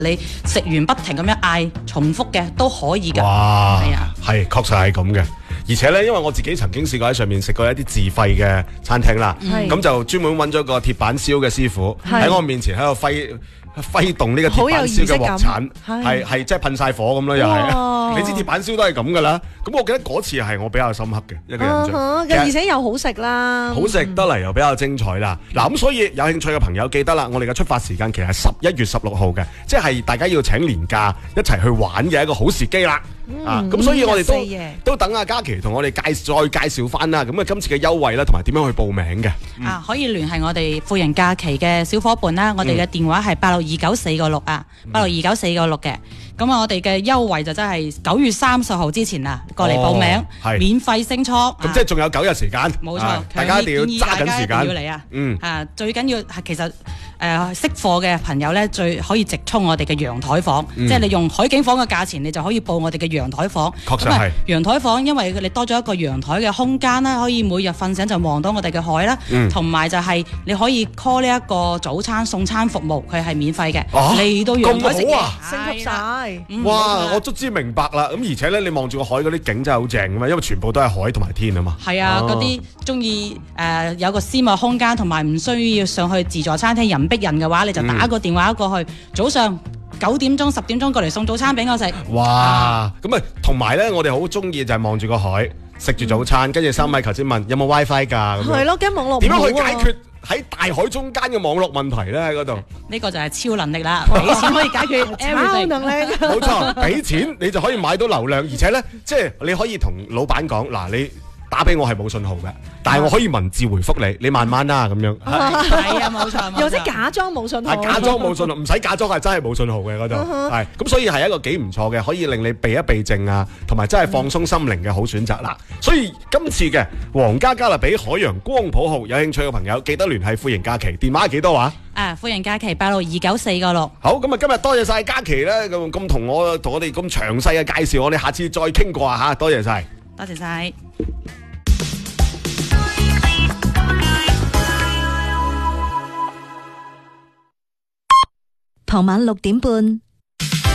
你食完不停咁樣嗌重複嘅都可以㗎。 哇， 係啊， 係確實係咁嘅。而且咧，因為我自己曾經試過喺上面食過一啲自費嘅餐廳啦，咁就專門揾咗個鐵板燒嘅師傅喺我面前喺度揮動呢個鐵板燒嘅鑊鏟，係即係噴晒火咁咯，又係。你知鐵板燒都係咁噶啦。咁我記得嗰次係我比較深刻嘅一個印象。 而且又好食啦， 好食得嚟又比較精彩啦。嗱咁所以有興趣嘅朋友記得啦，我哋嘅出發時間其實係11月16號嘅，即係大家要請年假一齊去玩嘅一個好時機啦。咁所以我哋都等阿嘉琪同我哋再介紹翻啦。咁啊，今次嘅優惠啦，同埋點樣去報名嘅？ 可以聯繫我哋富人假期嘅小伙伴啦。我哋嘅電話係862946啊，862946嘅。咁我哋嘅優惠就真係9月30號之前啊，過嚟報名，免費升艙。 咁即係仲有9日時間。 冇錯， 大家一定要揸緊時間。 要嚟啊！最緊要係其實識貨嘅朋友咧，最可以直衝我哋嘅陽台房，即係你用海景房嘅價錢，你就可以報我哋嘅陽台房。 確實係陽台房，因為你多咗一個陽台嘅空間啦，可以每日瞓醒就望到我哋嘅海啦，同埋就係你可以 call 呢一個早餐送餐服務，佢係免費嘅。嚟到陽台食嘢， 升級晒。 哇！我卒之明白啦。咁而且咧，你望住個海嗰啲景真係好正噶嘛，因為全部都係海同埋天啊嘛。 係啊，嗰啲中意有個私密空間，同埋唔需要上去自助餐廳人逼人嘅話，你就打個電話過去，早上9點鐘、10點鐘過嚟送早餐俾我食。 哇！咁啊，同埋咧，我哋好中意就係望住個海，食住早餐，跟住3米頭先問有冇 WiFi 㗎？ 係咯，驚網絡點樣去解決喺大海中間嘅網絡問題咧？喺嗰度呢個就係超能力啦，俾錢可以解決超能力。 冇錯，俾錢你就可以買到流量，而且咧，即係你可以同老闆講嗱，你打俾我係冇信號嘅，但係我可以文字回覆你，你慢慢啦咁樣。 係啊，冇錯。 又或者假裝冇信號。 假裝冇信號，唔使假裝係真係冇信號嘅嗰度。係咁，所以係一個幾唔錯嘅，可以令你避一避靜啊，同埋真係放鬆心靈嘅好選擇啦。所以今次嘅皇家加勒比海洋光譜號有興趣嘅朋友，記得聯繫富盈假期，電話係幾多話？ 富盈假期862946。 好，咁啊今日多謝晒嘉琪咧，咁同我哋咁詳細嘅介紹，我哋下次再傾過啊嚇，多謝晒。 多謝晒。 傍晚6點半，